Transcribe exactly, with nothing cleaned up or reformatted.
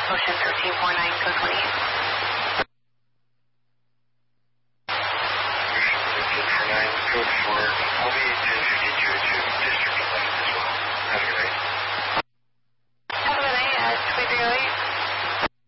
Ocean thirteen four nine, code twenty-eight. Ocean thirteen four nine, code four, I'll be ten fifty-two to District